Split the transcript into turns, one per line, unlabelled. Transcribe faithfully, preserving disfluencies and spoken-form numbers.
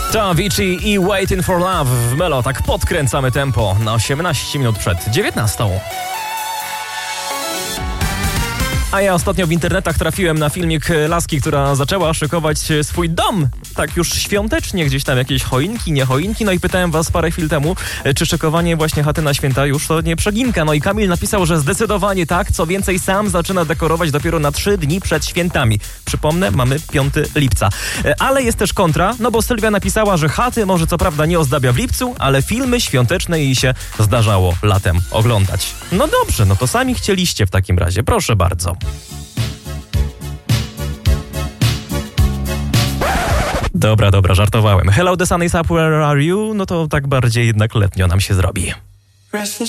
To Avicii i Waiting for Love w Melo. Tak podkręcamy tempo na osiemnaście minut przed dziewiętnastą. A ja ostatnio w internetach trafiłem na filmik laski, która zaczęła szykować swój dom. Tak już świątecznie, gdzieś tam jakieś choinki, nie choinki. No i pytałem was parę chwil temu, czy szykowanie właśnie chaty na święta już to nie przeginka. No i Kamil napisał, że zdecydowanie tak. Co więcej, sam zaczyna dekorować dopiero na trzy dni przed świętami. Przypomnę, mamy piątego lipca. Ale jest też kontra, no bo Sylwia napisała, że chaty może co prawda nie ozdabia w lipcu, ale filmy świąteczne jej się zdarzało latem oglądać. No dobrze, no to sami chcieliście w takim razie. Proszę bardzo. Dobra, dobra, żartowałem. Hello, the sun is up, where are you? No to tak bardziej jednak letnio nam się zrobi.